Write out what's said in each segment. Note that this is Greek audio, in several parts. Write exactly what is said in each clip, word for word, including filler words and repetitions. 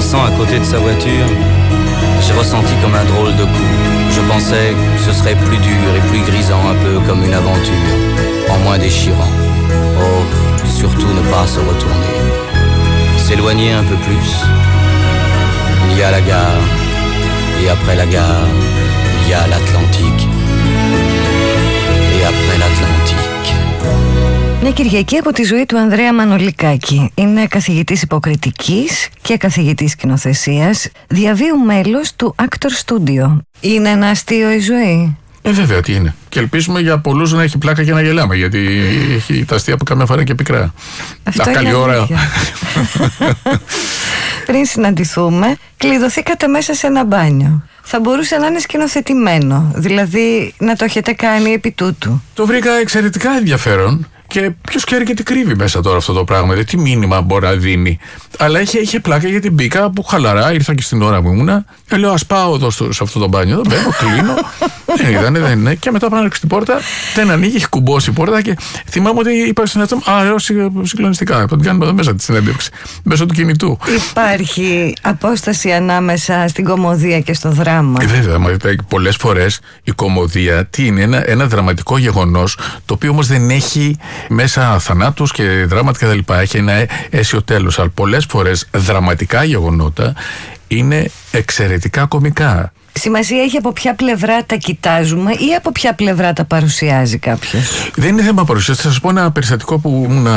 passant à côté de sa voiture, j'ai ressenti comme un drôle de coup. Je pensais que ce serait plus dur et plus grisant, un peu comme une aventure, en moins déchirant. Oh, surtout ne pas se retourner. S'éloigner un peu plus. Il y a la gare, et après la gare, il y a l'Atlantique. Et après l'Atlantique. Μια Κυριακή από τη ζωή του Ανδρέα Μανολικάκη. Είναι καθηγητής υποκριτικής και καθηγητής σκηνοθεσίας, διαβίου μέλος του Actor Studio. Είναι ένα αστείο η ζωή? Ε, βέβαια, τι είναι. Και ελπίζουμε για πολλούς να έχει πλάκα και να γελάμε, γιατί έχει τα αστεία που καμιά φορά και πικρά. Αυτό τα καλή ώρα. Πριν συναντηθούμε, κλειδωθήκατε μέσα σε ένα μπάνιο. Θα μπορούσε να είναι σκηνοθετημένο, δηλαδή να το έχετε κάνει επί τούτου. Το βρήκα εξαιρετικά ενδιαφέρον. Και ποιος ξέρει και τι κρύβει μέσα τώρα αυτό το πράγμα, δηλαδή τι μήνυμα μπορεί να δίνει. Αλλά είχε, είχε πλάκα γιατί μπήκα από χαλαρά, ήρθα και στην ώρα που ήμουνα. Και λέω: ας πάω εδώ στο, σε αυτό το μπάνιο. Εδώ μπαίνω, κλείνω. Δεν ήταν, δεν είναι. Και μετά πάω να ανοίξω την πόρτα, δεν ανοίγει, έχει κουμπώσει η πόρτα. Και θυμάμαι ότι είπα στον εαυτό μου: α, λέω συγκλονιστικά. Θα την κάνουμε εδώ μέσα τη συνέντευξη, μέσω του κινητού. Υπάρχει απόσταση ανάμεσα στην κωμωδία και στο δράμα? Ε, βέβαια, πολλές φορές η κωμωδία τι είναι, ένα, ένα δραματικό γεγονός, το οποίο όμως δεν έχει μέσα θανάτους και δράματα και τα λοιπά, έχει ένα αίσιο τέλος. Αλλά πολλές φορές δραματικά γεγονότα είναι εξαιρετικά κωμικά. Σημασία έχει από ποια πλευρά τα κοιτάζουμε ή από ποια πλευρά τα παρουσιάζει κάποιος? Δεν είναι θέμα παρουσίαση. Θα σας πω ένα περιστατικό που ήμουν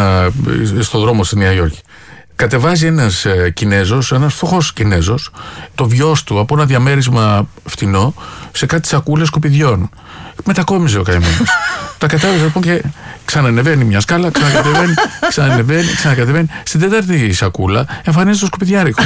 στο δρόμο στη Νέα Υόρκη. Κατεβάζει ένας ε, Κινέζος, ένας φτωχός Κινέζος, το βιός του από ένα διαμέρισμα φτηνό σε κάτι σακούλες σκουπιδιών. Μετακόμιζε ο καημένος. Τα κατέβαζε λοιπόν και ξανανεβαίνει μια σκάλα, ξανακατεβαίνει, ξανανεβαίνει, ξανακατεβαίνει. Στην τέταρτη σακούλα εμφανίζεται το σκουπιδιάρικο.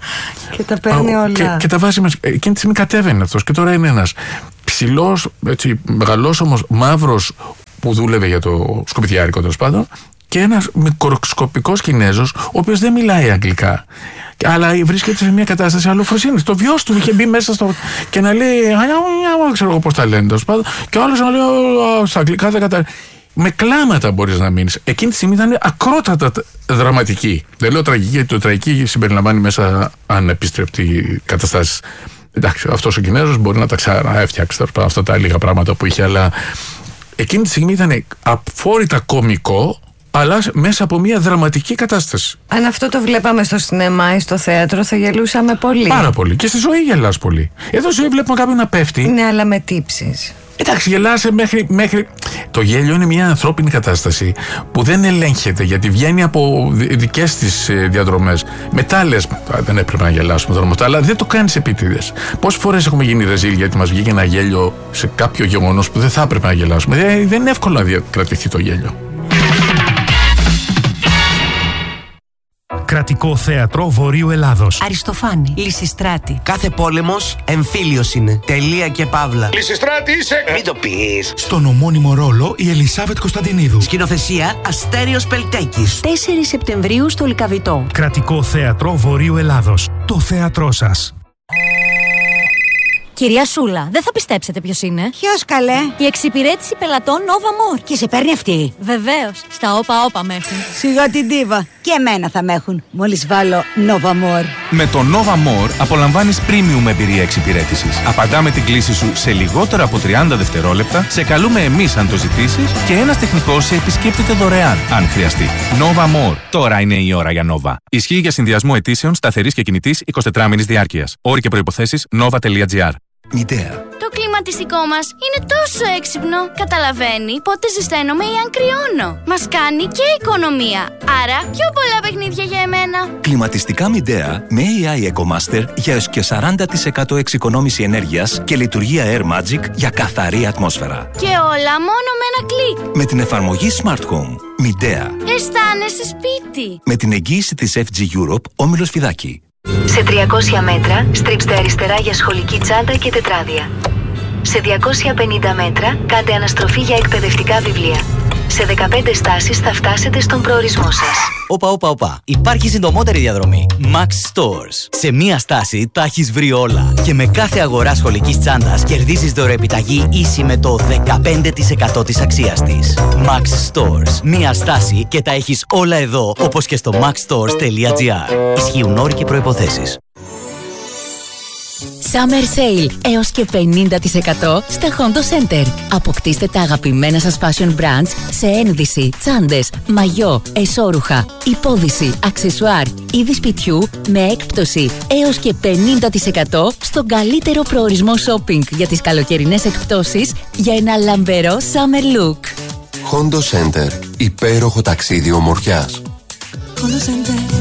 Και τα παίρνει όλα. Και, και τα βάζει μέσα. Εκείνη τη στιγμή κατέβαινε αυτός και τώρα είναι ένας ψηλός, έτσι, μεγαλός όμως μαύρος που δούλευε για το σκουπιδιάρικο τέλος πάντων. Και ένας μικροσκοπικός Κινέζος, ο οποίος δεν μιλάει αγγλικά, αλλά βρίσκεται σε μια κατάσταση αλλοφροσύνης. Το βιός του είχε μπει μέσα στο. Και να λέει. Δεν ξέρω εγώ πώς τα λένε, τέλος πάντων. Και ο άλλος να λέει. Στα αγγλικά δεν κατάλαβε. Με κλάματα μπορείς να μείνεις. Εκείνη τη στιγμή ήταν ακρότατα δραματική. Δεν λέω τραγική, γιατί το τραγική συμπεριλαμβάνει μέσα ανεπίστρεπτη καταστάσεις. Εντάξει, αυτός ο Κινέζος μπορεί να τα ξαναέφτιαξει αυτά τα λίγα πράγματα που είχε, αλλά εκείνη τη στιγμή ήταν αφόρητα κωμικό, αλλά μέσα από μια δραματική κατάσταση. Αν αυτό το βλέπαμε στο σινεμά ή στο θέατρο, θα γελούσαμε πολύ. Πάρα πολύ. Και στη ζωή γελάς πολύ. Εδώ στη ζωή βλέπουμε κάποιον να πέφτει. Ναι, αλλά με τύψεις. Εντάξει, γελάσαι μέχρι, μέχρι. Το γέλιο είναι μια ανθρώπινη κατάσταση που δεν ελέγχεται, γιατί βγαίνει από δικές της διαδρομές. Μετά λες, δεν έπρεπε να γελάσουμε τώρα με αυτά, αλλά δεν το κάνεις επίτηδες. Πόσες φορές έχουμε γίνει ρεζίλ γιατί μας βγήκε ένα γέλιο σε κάποιο γεγονός που δεν θα έπρεπε να γελάσουμε. Δεν είναι εύκολο να κρατηθεί το γέλιο. Κρατικό Θέατρο Βορείου Ελλάδος. Αριστοφάνη. Λυσιστράτη. Κάθε πόλεμος εμφύλιος είναι. Τελεία και παύλα. Λυσιστράτη είσαι. Μην το πεις. Στον ομώνυμο ρόλο η Ελισάβετ Κωνσταντινίδου. Σκηνοθεσία Αστέριος Πελτέκης. τέσσερις Σεπτεμβρίου στο Λυκαβητό. Κρατικό Θέατρο Βορείου Ελλάδος. Το θέατρό σας. Κυρία Σούλα, δεν θα πιστέψετε ποιος είναι. Ποιος καλέ? Η εξυπηρέτηση πελατών Nova More. Και σε παίρνει αυτή? Βεβαίως, στα όπα όπα με έχουν. Σιγά την τίβα. Και εμένα θα με έχουν, μόλις βάλω Nova More. Με το Nova More απολαμβάνεις premium εμπειρία εξυπηρέτησης. Απαντάμε την κλήση σου σε λιγότερο από τριάντα δευτερόλεπτα, σε καλούμε εμείς αν το ζητήσεις και ένας τεχνικός σε επισκέπτεται δωρεάν, αν χρειαστεί. Nova More. Τώρα είναι η ώρα για Nova. Ισχύει για συνδυασμό αιτήσεων σταθερής και κινητής εικοσιτετράμηνης διάρκειας. Όροι και προϋποθέσεις nova τελεία gr. Μητέα. Το κλιματιστικό μας είναι τόσο έξυπνο. Καταλαβαίνει πότε ζεσταίνομαι ή αν κρυώνω. Μας κάνει και οικονομία. Άρα πιο πολλά παιχνίδια για εμένα. Κλιματιστικά Midea με έι άι EcoMaster για έως και σαράντα τοις εκατό εξοικονόμηση ενέργειας και λειτουργία Air Magic για καθαρή ατμόσφαιρα. Και όλα μόνο με ένα κλικ. Με την εφαρμογή Smart Home. Midea. Αισθάνεσαι σπίτι. Με την εγγύηση της εφ τζι Europe, Όμιλος Φιδάκη. Σε τριακόσια μέτρα στρίψτε αριστερά για σχολική τσάντα και τετράδια. Σε διακόσια πενήντα μέτρα κάντε αναστροφή για εκπαιδευτικά βιβλία. Σε δεκαπέντε στάσεις θα φτάσετε στον προορισμό σας. Όπα, όπα, όπα. Υπάρχει συντομότερη διαδρομή. Max Stores. Σε μία στάση τα έχεις βρει όλα. Και με κάθε αγορά σχολικής τσάντας κερδίζεις δωρεοεπιταγή ίση με το δεκαπέντε τοις εκατό της αξίας της. Max Stores. Μία στάση και τα έχεις όλα εδώ, όπως και στο max stores τελεία gr. Ισχύουν όροι και προϋποθέσεις. Summer Sale έως και πενήντα τοις εκατό στα Hondo Center. Αποκτήστε τα αγαπημένα σας fashion brands σε ένδυση, τσάντες, μαγιό, εσώρουχα, υπόδυση, αξεσουάρ, είδη σπιτιού με έκπτωση έως και πενήντα τοις εκατό στον καλύτερο προορισμό shopping για τις καλοκαιρινές εκπτώσεις για ένα λαμπερό summer look. Hondo Center. Υπέροχο ταξίδι ομορφιάς. Hondo Center.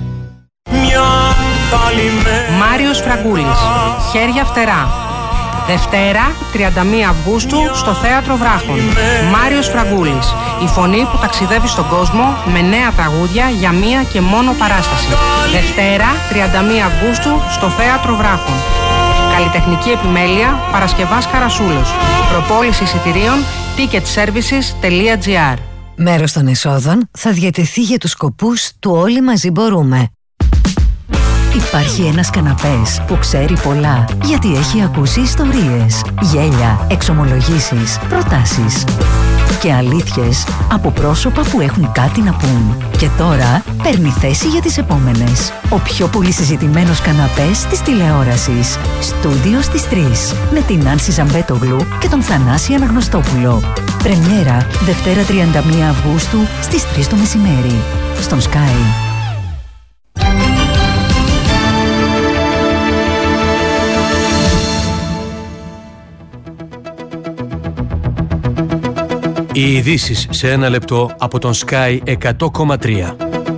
Μάριος Φραγκούλης, Χέρια φτερά. Δευτέρα, τριάντα μία Αυγούστου, στο Θέατρο Βράχων. Μάριος Φραγκούλης, η φωνή που ταξιδεύει στον κόσμο με νέα τραγούδια για μία και μόνο παράσταση. Δευτέρα, τριάντα μία Αυγούστου, στο Θέατρο Βράχων. Καλλιτεχνική επιμέλεια, Παρασκευάς Καρασούλος. Προπόληση εισιτηρίων, ticketservices τελεία gr. Μέρος των εσόδων θα διατεθεί για τους σκοπούς του Όλοι Μαζί Μπορούμε. Υπάρχει ένας καναπές που ξέρει πολλά, γιατί έχει ακούσει ιστορίες, γέλια, εξομολογήσεις, προτάσεις και αλήθειες από πρόσωπα που έχουν κάτι να πούν. Και τώρα παίρνει θέση για τις επόμενες. Ο πιο πολύ συζητημένος καναπές της τηλεόρασης. Στούντιο στις τρεις. Με την Άνση Ζαμπέτογλου και τον Θανάση Αναγνωστόπουλο. Πρεμιέρα Δευτέρα τριάντα μία Αυγούστου στις τρεις το μεσημέρι. Στον Sky. Οι ειδήσεις σε ένα λεπτό από τον Sky εκατό κόμμα τρία.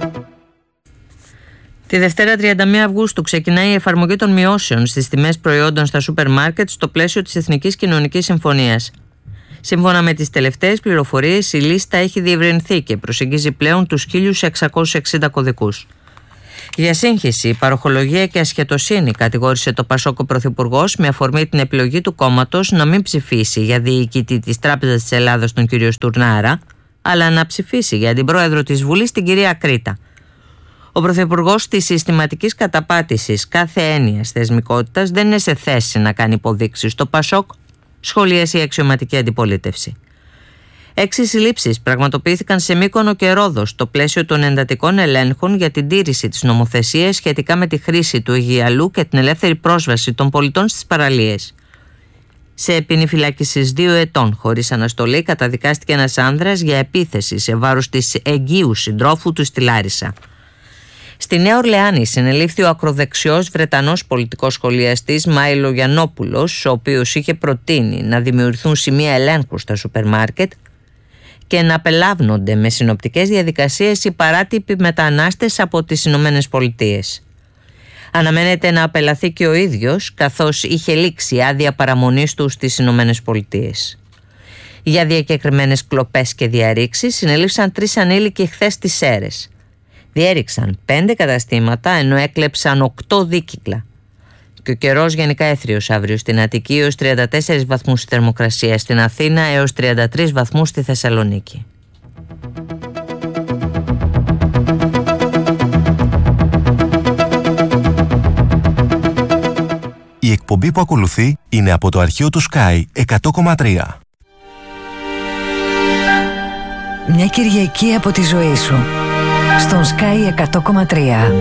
Τη Δευτέρα τριάντα μία Αυγούστου ξεκινάει η εφαρμογή των μειώσεων στις τιμές προϊόντων στα σούπερ μάρκετ στο πλαίσιο της Εθνικής Κοινωνικής Συμφωνίας. Σύμφωνα με τις τελευταίες πληροφορίες, η λίστα έχει διευρυνθεί και προσεγγίζει πλέον τους χίλιους εξακόσιους εξήντα κωδικούς. Για σύγχυση, παροχολογία και ασχετοσύνη κατηγόρησε το Πασόκ ο Πρωθυπουργός με αφορμή την επιλογή του κόμματος να μην ψηφίσει για διοικητή της Τράπεζας της Ελλάδας τον κύριο Στουρνάρα, αλλά να ψηφίσει για την πρόεδρο της Βουλής την κυρία Κρήτα. Ο Πρωθυπουργός της συστηματικής καταπάτησης κάθε έννοιας θεσμικότητας δεν είναι σε θέση να κάνει υποδείξεις στο Πασόκ, σχολίασε η αξιωματική αντιπολίτευση. Έξι συλλήψεις πραγματοποιήθηκαν σε Μύκονο και Ρόδο στο πλαίσιο των εντατικών ελέγχων για την τήρηση της νομοθεσίας σχετικά με τη χρήση του Αιγιαλού και την ελεύθερη πρόσβαση των πολιτών στις παραλίες. Σε ποινή φυλάκισης δύο ετών χωρίς αναστολή καταδικάστηκε ένας άνδρας για επίθεση σε βάρος της εγγύου συντρόφου του στη Λάρισα. Στη Νέα Ορλεάνη συνελήφθη ο ακροδεξιός Βρετανός πολιτικός σχολιαστής Μάιλο Γιαννόπουλος, ο οποίος είχε προτείνει να δημιουργηθούν σημεία ελέγχου στα σούπερ μάρκετ και να απελάβνονται με συνοπτικές διαδικασίες οι παράτυποι μετανάστες από τις Ηνωμένες Πολιτείες. Αναμένεται να απελαθεί και ο ίδιος, καθώς είχε λήξει άδεια παραμονής του στις Ηνωμένες Πολιτείες. Για διακεκριμένες κλοπές και διαρρήξεις συνελήφθησαν τρεις ανήλικοι χθες στις Σέρρες. Διέριξαν πέντε καταστήματα ενώ έκλεψαν οκτώ δίκυκλα. Και ο καιρός γενικά έθριος αύριο στην Αττική έως τριάντα τέσσερις βαθμούς θερμοκρασία, στην Αθήνα έως τριάντα τρεις βαθμούς στη Θεσσαλονίκη. Η εκπομπή που ακολουθεί είναι από το αρχείο του Sky εκατό κόμμα τρία. Μια Κυριακή από τη ζωή σου στον Sky εκατό κόμμα τρία.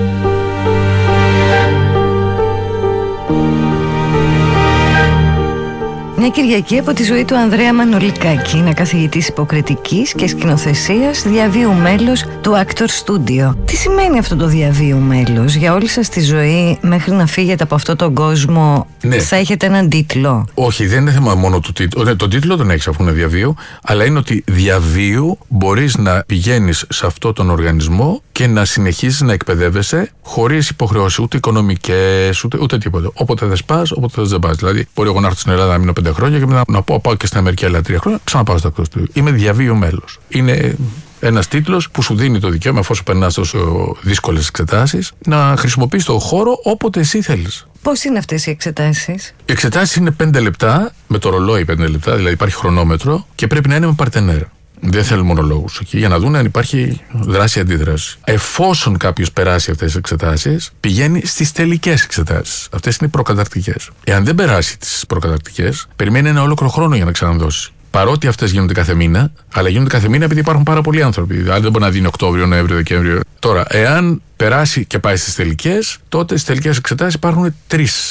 Μια Κυριακή από τη ζωή του Ανδρέα Μανολικάκη, είναι καθηγητής υποκριτικής και σκηνοθεσίας, διαβίου μέλος του Actor Studio. Τι σημαίνει αυτό το διαβίου μέλος για όλη σας τη ζωή μέχρι να φύγετε από αυτόν τον κόσμο? Ναι. Θα έχετε έναν τίτλο? Όχι, δεν είναι θέμα μόνο του τίτλου. Ναι, τον τίτλο τον έχεις αφού είναι διαβίου, αλλά είναι ότι διαβίου μπορείς να πηγαίνεις σε αυτόν τον οργανισμό και να συνεχίσεις να εκπαιδεύεσαι χωρίς υποχρεώσεις, ούτε οικονομικές, ούτε, ούτε τίποτα. Όποτε δεν πας, όποτε δεν πας. Δηλαδή, μπορεί εγώ να έρθω στην Ελλάδα να μείνω πέντε χρόνια και μετά να πω πάω και στην Αμερική άλλα τρία χρόνια, ξαναπάω στο Actor Studio. Είμαι διαβίου μέλος. Είναι ένας τίτλος που σου δίνει το δικαίωμα, εφόσον περνάς τόσο δύσκολες εξετάσεις, να χρησιμοποιείς το χώρο όποτε εσύ θέλεις. Πώς είναι αυτές οι εξετάσεις? Οι εξετάσεις είναι πέντε λεπτά, με το ρολόι πέντε λεπτά, δηλαδή υπάρχει χρονόμετρο και πρέπει να είναι με παρτενέρ. Δεν θέλουν μονολόγους εκεί για να δουν αν υπάρχει δράση-αντίδραση. Εφόσον κάποιος περάσει αυτές τις εξετάσεις, πηγαίνει στις τελικές εξετάσεις. Αυτές είναι οι προκαταρκτικές. Εάν δεν περάσει τις προκαταρκτικές, περιμένει ένα ολόκληρο χρόνο για να ξαναδώσει. Παρότι αυτές γίνονται κάθε μήνα, αλλά γίνονται κάθε μήνα επειδή υπάρχουν πάρα πολλοί άνθρωποι. Δηλαδή δεν μπορεί να δίνει Οκτώβριο, Νοέμβριο, Δεκέμβριο. Τώρα, εάν περάσει και πάει στις τελικές, τότε στις τελικές εξετάσεις υπάρχουν τρεις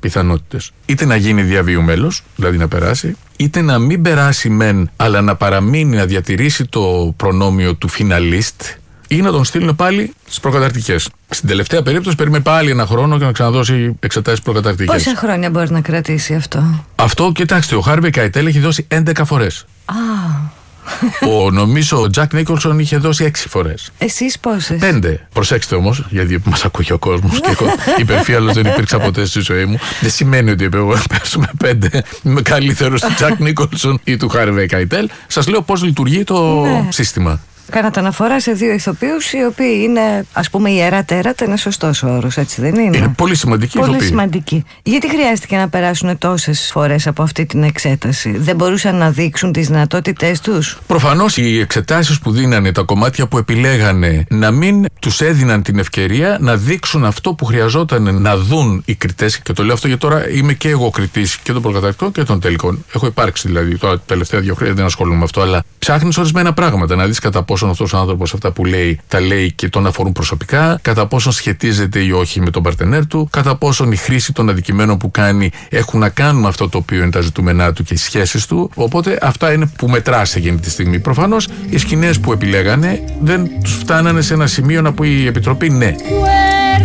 πιθανότητες. Είτε να γίνει διαβίου μέλος, δηλαδή να περάσει, είτε να μην περάσει μεν, αλλά να παραμείνει, να διατηρήσει το προνόμιο του φιναλίστ, ή να τον στείλουν πάλι στις προκαταρκτικές. Στην τελευταία περίπτωση περιμένει πάλι ένα χρόνο και να ξαναδώσει εξετάσεις προκαταρκτικές. Πόσα χρόνια μπορεί να κρατήσει αυτό? Αυτό, κοιτάξτε, ο Χάρβεϊ Καϊτέλ έχει δώσει έντεκα φορές. Α. Ο, νομίζω ο Τζακ Νίκολσον είχε δώσει έξι φορές. Εσείς πόσες? Πέντε. Προσέξτε όμως, γιατί μας ακούει ο κόσμος και εγώ υπερφύαλος δεν υπήρξα ποτέ στη ζωή μου. Δεν σημαίνει ότι εγώ πέσουμε πέντε. Είμαι καλύτερος του Τζακ Νίκολσον ή του Χάρβεϊ Καϊτέλ. Σας λέω πώς λειτουργεί το ναι. σύστημα. Κάνατε αναφορά σε δύο ηθοποιούς οι οποίοι είναι, ας πούμε, ιερά τέρατα, είναι σωστός ο όρος, έτσι δεν είναι? Είναι πολύ σημαντική Πολύ ηθοποιή. σημαντική. Γιατί χρειάστηκε να περάσουν τόσες φορές από αυτή την εξέταση? Δεν μπορούσαν να δείξουν τις δυνατότητές τους? Προφανώς οι εξετάσεις που δίνανε, τα κομμάτια που επιλέγανε, να μην τους έδιναν την ευκαιρία να δείξουν αυτό που χρειαζόταν να δουν οι κριτές. Και το λέω αυτό γιατί τώρα είμαι και εγώ κριτής και των προκαταρκτικών και των τελικών. Έχω υπάρξει δηλαδή, τώρα τα τελευταία δύο χρόνια δεν ασχολούμαι με αυτό, αλλά ψάχνεις ορισμένα πράγματα, να δεις κατά πόσον αυτός ο άνθρωπος αυτά που λέει τα λέει και τον αφορούν προσωπικά, κατά πόσον σχετίζεται ή όχι με τον παρτενέρ του, κατά πόσον η χρήση των αντικειμένων που κάνει έχουν να κάνουν με αυτό το οποίο είναι τα ζητούμενά του και οι σχέσεις του. Οπότε αυτά είναι που μετράς εκείνη τη στιγμή. Προφανώς οι σκηνές που επιλέγανε δεν τους φτάνανε σε ένα σημείο να πει η Επιτροπή ναι.